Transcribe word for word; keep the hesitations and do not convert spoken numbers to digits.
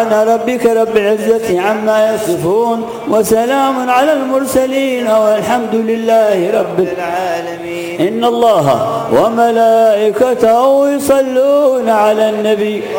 ربك رب العزة عما يصفون وسلام على المرسلين والحمد لله رب العالمين. إن الله وملائكته يصلون على النبي